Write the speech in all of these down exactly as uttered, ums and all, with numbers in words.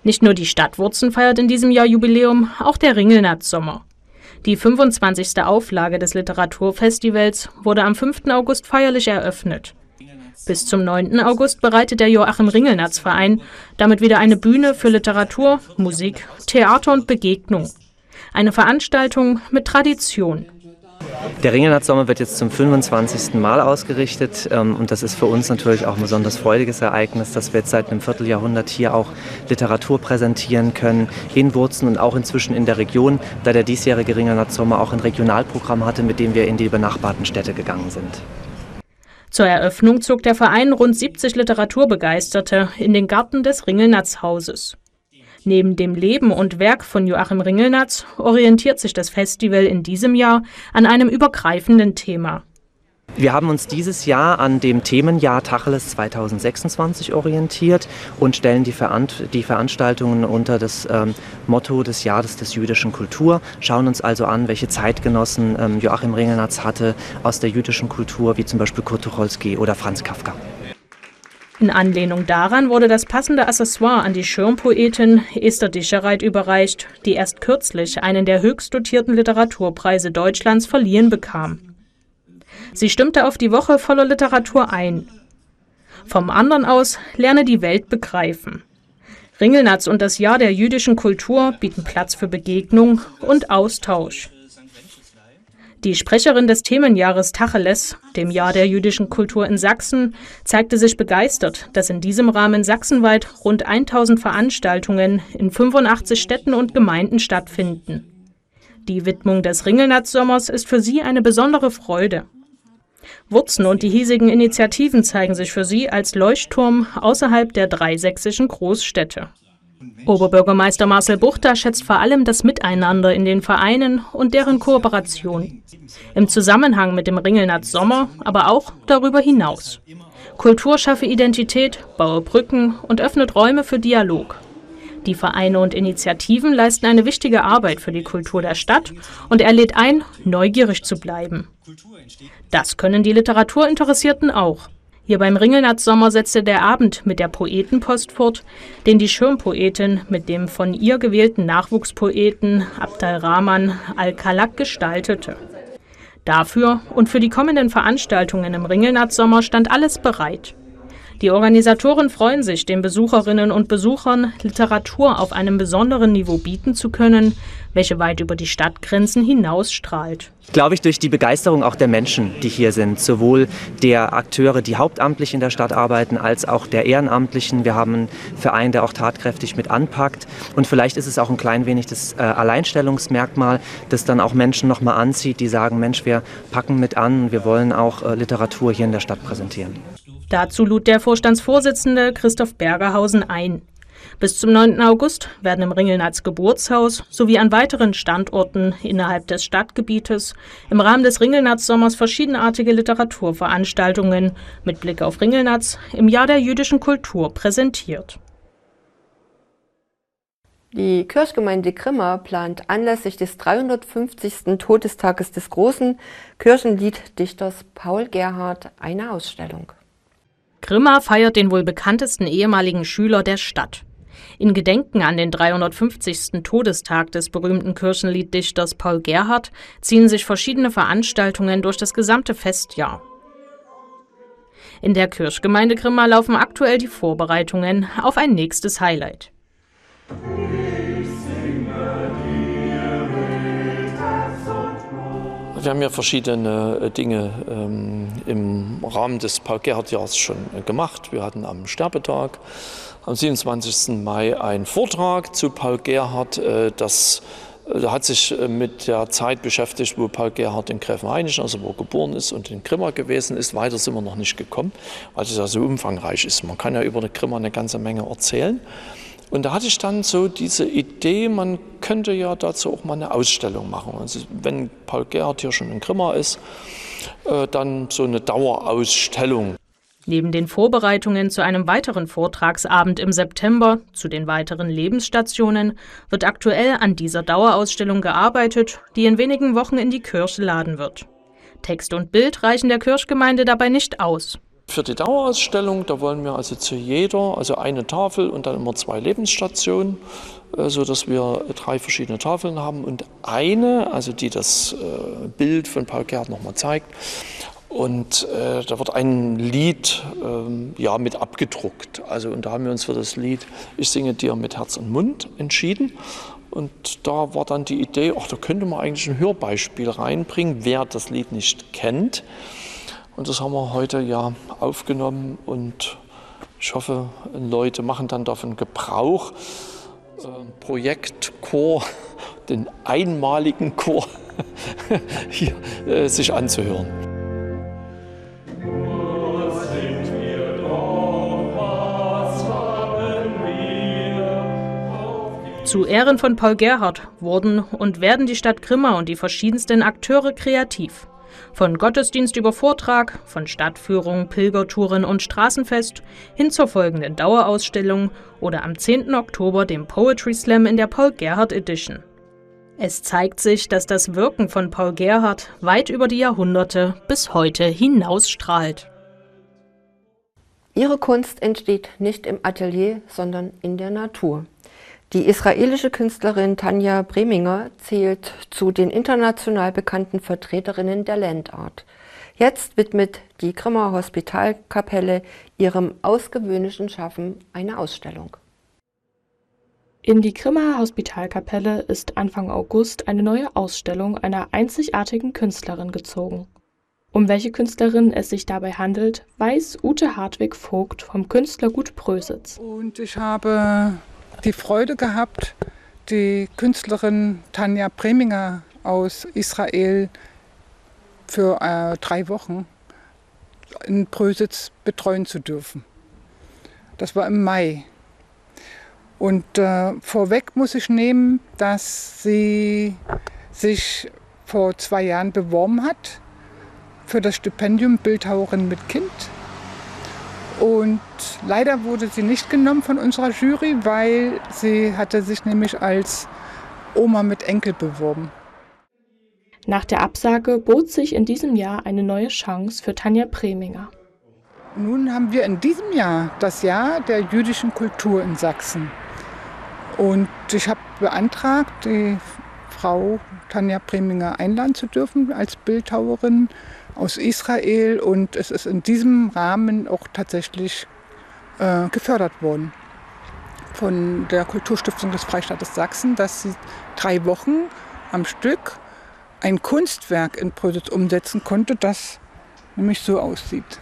Nicht nur die Stadt Wurzen feiert in diesem Jahr Jubiläum, auch der Ringelnatz-Sommer. Die fünfundzwanzigste Auflage des Literaturfestivals wurde am fünften August feierlich eröffnet. Bis zum neunten August bereitet der Joachim-Ringelnatz-Verein damit wieder eine Bühne für Literatur, Musik, Theater und Begegnung. Eine Veranstaltung mit Tradition. Der Ringelnatz-Sommer wird jetzt zum fünfundzwanzigsten Mal ausgerichtet und das ist für uns natürlich auch ein besonders freudiges Ereignis, dass wir jetzt seit einem Vierteljahrhundert hier auch Literatur präsentieren können in Wurzen und auch inzwischen in der Region, da der diesjährige Ringelnatz-Sommer auch ein Regionalprogramm hatte, mit dem wir in die benachbarten Städte gegangen sind. Zur Eröffnung zog der Verein rund siebzig Literaturbegeisterte in den Garten des Ringelnatz-Hauses. Neben dem Leben und Werk von Joachim Ringelnatz orientiert sich das Festival in diesem Jahr an einem übergreifenden Thema. Wir haben uns dieses Jahr an dem Themenjahr Tacheles zweitausendsechsundzwanzig orientiert und stellen die, Veran- die Veranstaltungen unter das ähm, Motto des Jahres des jüdischen Kultur, schauen uns also an, welche Zeitgenossen ähm, Joachim Ringelnatz hatte aus der jüdischen Kultur, wie zum Beispiel Kurt Tucholsky oder Franz Kafka. In Anlehnung daran wurde das passende Accessoire an die Schirmpoetin Esther Dischereit überreicht, die erst kürzlich einen der höchst dotierten Literaturpreise Deutschlands verliehen bekam. Sie stimmte auf die Woche voller Literatur ein. Vom anderen aus lerne die Welt begreifen. Ringelnatz und das Jahr der jüdischen Kultur bieten Platz für Begegnung und Austausch. Die Sprecherin des Themenjahres Tacheles, dem Jahr der jüdischen Kultur in Sachsen, zeigte sich begeistert, dass in diesem Rahmen sachsenweit rund tausend Veranstaltungen in fünfundachtzig Städten und Gemeinden stattfinden. Die Widmung des Ringelnatz-Sommers ist für sie eine besondere Freude. Wurzen und die hiesigen Initiativen zeigen sich für sie als Leuchtturm außerhalb der drei sächsischen Großstädte. Oberbürgermeister Marcel Buchter schätzt vor allem das Miteinander in den Vereinen und deren Kooperation. Im Zusammenhang mit dem Ringelnatz-Sommer, aber auch darüber hinaus. Kultur schaffe Identität, baue Brücken und öffnet Räume für Dialog. Die Vereine und Initiativen leisten eine wichtige Arbeit für die Kultur der Stadt und er lädt ein, neugierig zu bleiben. Das können die Literaturinteressierten auch. Hier beim Ringelnatz-Sommer setzte der Abend mit der Poetenpost fort, den die Schirmpoetin mit dem von ihr gewählten Nachwuchspoeten Abdal Rahman Al-Kalak gestaltete. Dafür und für die kommenden Veranstaltungen im Ringelnatz-Sommer stand alles bereit. Die Organisatoren freuen sich, den Besucherinnen und Besuchern Literatur auf einem besonderen Niveau bieten zu können, welche weit über die Stadtgrenzen hinausstrahlt. Glaube ich, durch die Begeisterung auch der Menschen, die hier sind, sowohl der Akteure, die hauptamtlich in der Stadt arbeiten, als auch der Ehrenamtlichen. Wir haben einen Verein, der auch tatkräftig mit anpackt. Und vielleicht ist es auch ein klein wenig das äh, Alleinstellungsmerkmal, das dann auch Menschen nochmal anzieht, die sagen, Mensch, wir packen mit an, wir wollen auch äh, Literatur hier in der Stadt präsentieren. Dazu lud der Vorstandsvorsitzende Christoph Bergerhausen ein. Bis zum neunten August werden im Ringelnatz-Geburtshaus sowie an weiteren Standorten innerhalb des Stadtgebietes im Rahmen des Ringelnatz-Sommers verschiedenartige Literaturveranstaltungen mit Blick auf Ringelnatz im Jahr der jüdischen Kultur präsentiert. Die Kirchgemeinde Grimma plant anlässlich des dreihundertfünfzigsten Todestages des großen Kirchenlieddichters Paul Gerhardt eine Ausstellung. Grimma feiert den wohl bekanntesten ehemaligen Schüler der Stadt. In Gedenken an den dreihundertfünfzigsten Todestag des berühmten Kirchenlieddichters Paul Gerhardt ziehen sich verschiedene Veranstaltungen durch das gesamte Festjahr. In der Kirchgemeinde Grimma laufen aktuell die Vorbereitungen auf ein nächstes Highlight. Wir haben ja verschiedene Dinge ähm, im Rahmen des Paul-Gerhardt-Jahres schon gemacht. Wir hatten am Sterbetag am siebenundzwanzigsten Mai einen Vortrag zu Paul Gerhardt. Äh, das äh, hat sich mit der Zeit beschäftigt, wo Paul Gerhardt in Gräfenhainichen, also wo er geboren ist und in Grimma gewesen ist. Weiter sind wir noch nicht gekommen, weil es ja so umfangreich ist. Man kann ja über die Grimma eine ganze Menge erzählen. Und da hatte ich dann so diese Idee, man könnte ja dazu auch mal eine Ausstellung machen. Also wenn Paul Gerhardt hier schon in Grimma ist, äh, dann so eine Dauerausstellung. Neben den Vorbereitungen zu einem weiteren Vortragsabend im September, zu den weiteren Lebensstationen, wird aktuell an dieser Dauerausstellung gearbeitet, die in wenigen Wochen in die Kirche laden wird. Text und Bild reichen der Kirchgemeinde dabei nicht aus. Für die Dauerausstellung, da wollen wir also zu jeder, also eine Tafel und dann immer zwei Lebensstationen, sodass wir drei verschiedene Tafeln haben und eine, also die das Bild von Paul Gerhardt nochmal zeigt. Und äh, da wird ein Lied ähm, ja, mit abgedruckt. Also, und da haben wir uns für das Lied Ich singe dir mit Herz und Mund entschieden. Und da war dann die Idee, ach, da könnte man eigentlich ein Hörbeispiel reinbringen, wer das Lied nicht kennt. Und das haben wir heute ja aufgenommen und ich hoffe, Leute machen dann davon Gebrauch. Äh, Projektchor, den einmaligen Chor hier äh, sich anzuhören. Zu Ehren von Paul Gerhardt wurden und werden die Stadt Grimma und die verschiedensten Akteure kreativ. Von Gottesdienst über Vortrag, von Stadtführung, Pilgertouren und Straßenfest hin zur folgenden Dauerausstellung oder am zehnten Oktober dem Poetry Slam in der Paul Gerhardt Edition. Es zeigt sich, dass das Wirken von Paul Gerhardt weit über die Jahrhunderte bis heute hinausstrahlt. Ihre Kunst entsteht nicht im Atelier, sondern in der Natur. Die israelische Künstlerin Tanja Preminger zählt zu den international bekannten Vertreterinnen der Land Art. Jetzt widmet die Grimmer Hospitalkapelle ihrem ausgewöhnlichen Schaffen eine Ausstellung. In die Grimmer Hospitalkapelle ist Anfang August eine neue Ausstellung einer einzigartigen Künstlerin gezogen. Um welche Künstlerin es sich dabei handelt, weiß Ute Hartwig-Vogt vom Künstlergut Prösitz. Und ich habe die Freude gehabt, die Künstlerin Tanja Preminger aus Israel für äh, drei Wochen in Prösitz betreuen zu dürfen. Das war im Mai. Und äh, vorweg muss ich nehmen, dass sie sich vor zwei Jahren beworben hat für das Stipendium Bildhauerin mit Kind. Und leider wurde sie nicht genommen von unserer Jury, weil sie hatte sich nämlich als Oma mit Enkel beworben. Nach der Absage bot sich in diesem Jahr eine neue Chance für Tanja Preminger. Nun haben wir in diesem Jahr das Jahr der jüdischen Kultur in Sachsen. Und ich habe beantragt, die Frau Tanja Preminger einladen zu dürfen als Bildhauerin aus Israel. Und es ist in diesem Rahmen auch tatsächlich äh, gefördert worden von der Kulturstiftung des Freistaates Sachsen, dass sie drei Wochen am Stück ein Kunstwerk in Prösitz umsetzen konnte, das nämlich so aussieht.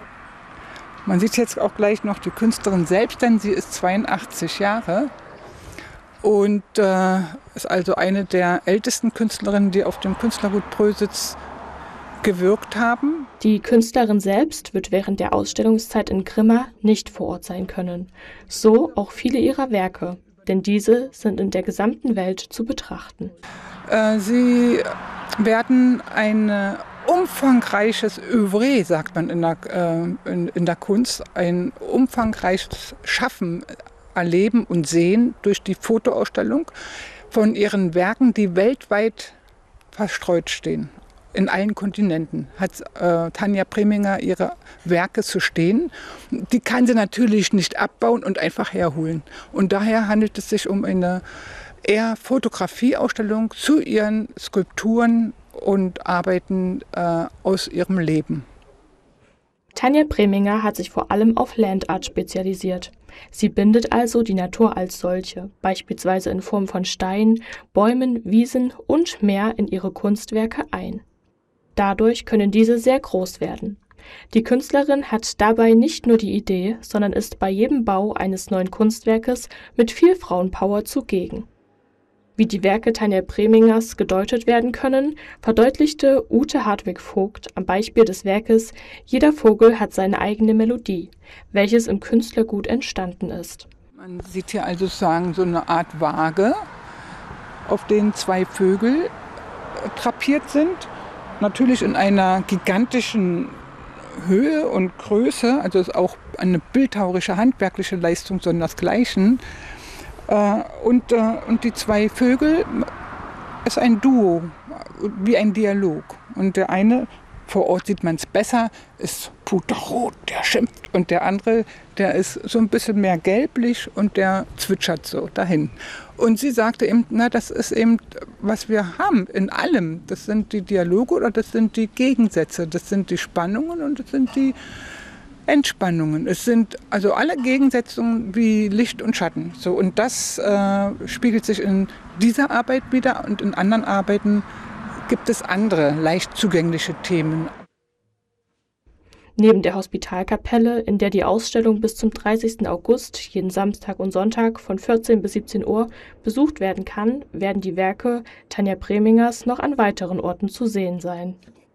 Man sieht jetzt auch gleich noch die Künstlerin selbst, denn sie ist zweiundachtzig Jahre und äh, ist also eine der ältesten Künstlerinnen, die auf dem Künstlergut Prösitz gewirkt haben. Die Künstlerin selbst wird während der Ausstellungszeit in Grimma nicht vor Ort sein können. So auch viele ihrer Werke, denn diese sind in der gesamten Welt zu betrachten. Äh, sie werden ein umfangreiches Œuvre, sagt man in der, äh, in, in der Kunst, ein umfangreiches Schaffen erleben und sehen durch die Fotoausstellung von ihren Werken, die weltweit verstreut stehen. In allen Kontinenten hat äh, Tanja Preminger ihre Werke zu stehen. Die kann sie natürlich nicht abbauen und einfach herholen. Und daher handelt es sich um eine eher Fotografieausstellung zu ihren Skulpturen und Arbeiten äh, aus ihrem Leben. Tanja Preminger hat sich vor allem auf Land Art spezialisiert. Sie bindet also die Natur als solche, beispielsweise in Form von Steinen, Bäumen, Wiesen und Meer in ihre Kunstwerke ein. Dadurch können diese sehr groß werden. Die Künstlerin hat dabei nicht nur die Idee, sondern ist bei jedem Bau eines neuen Kunstwerkes mit viel Frauenpower zugegen. Wie die Werke Tanja Premingers gedeutet werden können, verdeutlichte Ute Hartwig-Vogt am Beispiel des Werkes Jeder Vogel hat seine eigene Melodie, welches im Künstlergut entstanden ist. Man sieht hier also sozusagen so eine Art Waage, auf denen zwei Vögel drapiert sind. Natürlich in einer gigantischen Höhe und Größe, also ist auch eine bildhauerische, handwerkliche Leistung sondersgleichen. Und, und die zwei Vögel ist ein Duo, wie ein Dialog. Und der eine, vor Ort sieht man es besser, ist puterrot, der schimpft. Und der andere, der ist so ein bisschen mehr gelblich und der zwitschert so dahin. Und sie sagte eben, na, das ist eben, was wir haben in allem. Das sind die Dialoge oder das sind die Gegensätze. Das sind die Spannungen und das sind die Entspannungen. Es sind also alle Gegensetzungen wie Licht und Schatten. So, und das äh, spiegelt sich in dieser Arbeit wieder und in anderen Arbeiten gibt es andere, leicht zugängliche Themen. Neben der Hospitalkapelle, in der die Ausstellung bis zum dreißigsten August jeden Samstag und Sonntag von vierzehn bis siebzehn Uhr besucht werden kann, werden die Werke Tanja Premingers noch an weiteren Orten zu sehen sein.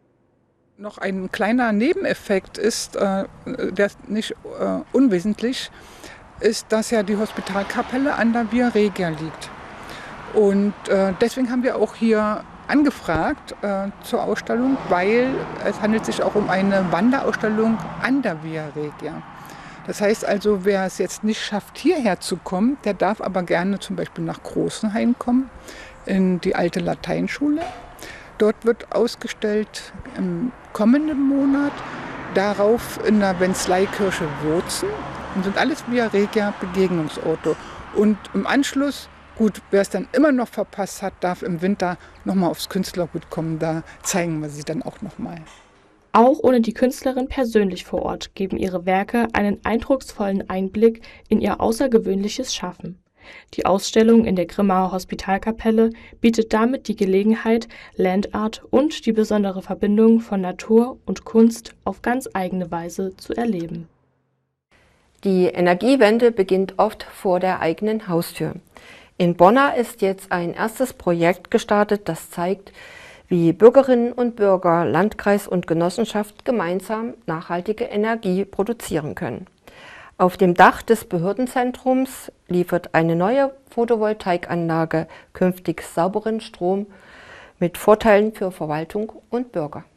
Noch ein kleiner Nebeneffekt ist, äh, der ist nicht äh, unwesentlich, ist, dass ja die Hospitalkapelle an der Via Regia liegt. Und äh, deswegen haben wir auch hier angefragt äh, zur Ausstellung, weil es handelt sich auch um eine Wanderausstellung an der Via Regia. Das heißt also, wer es jetzt nicht schafft, hierher zu kommen, der darf aber gerne zum Beispiel nach Großenhain kommen, in die alte Lateinschule. Dort wird ausgestellt im kommenden Monat, darauf in der Wenzleikirche Wurzen und sind alles Via Regia Begegnungsorte. Und im Anschluss, gut, wer es dann immer noch verpasst hat, darf im Winter nochmal aufs Künstlergut kommen, da zeigen wir sie dann auch nochmal. Auch ohne die Künstlerin persönlich vor Ort geben ihre Werke einen eindrucksvollen Einblick in ihr außergewöhnliches Schaffen. Die Ausstellung in der Grimmaer Hospitalkapelle bietet damit die Gelegenheit, Landart und die besondere Verbindung von Natur und Kunst auf ganz eigene Weise zu erleben. Die Energiewende beginnt oft vor der eigenen Haustür. In Bonna ist jetzt ein erstes Projekt gestartet, das zeigt, wie Bürgerinnen und Bürger, Landkreis und Genossenschaft gemeinsam nachhaltige Energie produzieren können. Auf dem Dach des Behördenzentrums liefert eine neue Photovoltaikanlage künftig sauberen Strom mit Vorteilen für Verwaltung und Bürger.